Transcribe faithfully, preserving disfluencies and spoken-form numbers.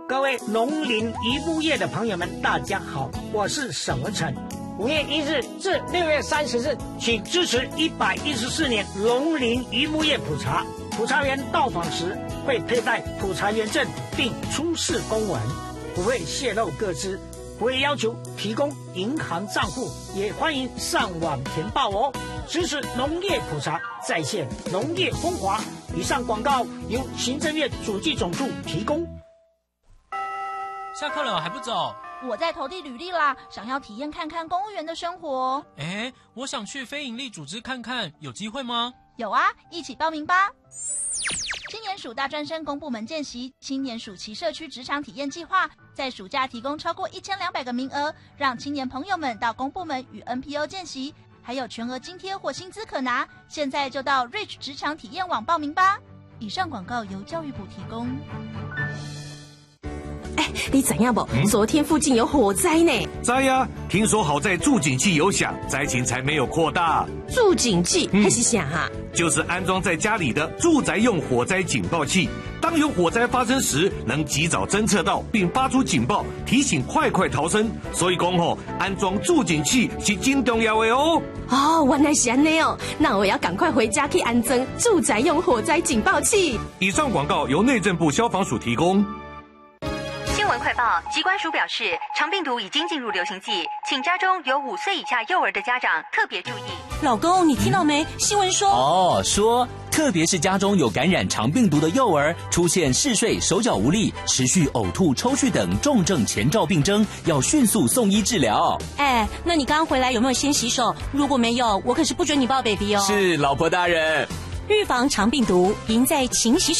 各位农林渔牧业的朋友们，大家好，我是沈文成。五月一日至六月三十日，请支持一百一十四年农林渔牧业普查。普查员到访时会佩戴普查员证，并出示公文，不会泄露个资，不会要求提供银行账户，也欢迎上网填报哦。支持农业普查，再现农业风华。以上广告由行政院主计总处提供。 下课了还不走？ 我在投递履历啦，想要体验看看公务员的生活。 哎，我想去非营利组织看看，有机会吗？ 有啊，一起报名吧。青年署大专生公部门见习青年暑期社区职场体验计划，在暑假提供超过一千两百个名额，让青年朋友们到公部门与 N P O 见习，还有全额津贴或薪资可拿。现在就到 Reach 职场体验网报名吧。以上广告由教育部提供。 哎，你知影不？嗯、昨天附近有火灾呢。 知呀，听说好在助警器有响，灾情才没有扩大。 助警器还是啥啊？ 就是安装在家里的住宅用火灾警报器，当有火灾发生时，能及早侦测到并发出警报，提醒快快逃生。所以讲吼，安装助警器是真重要的哦。 哦，原来是安尼哦，那我要赶快回家去安装住宅用火灾警报器。 以上广告由内政部消防署提供。 新闻快报，疾管署表示，肠病毒已经进入流行季，请家中有五岁以下幼儿的家长特别注意。 老公，你听到没？新闻说哦，说特别是家中有感染肠病毒的幼儿，出现嗜睡、手脚无力、持续呕吐、抽搐等重症前兆病征，要迅速送医治疗。 哎，那你刚刚回来有没有先洗手？如果没有，我可是不准你抱 baby 哦。 是，老婆大人。 预防肠病毒，赢在勤洗手。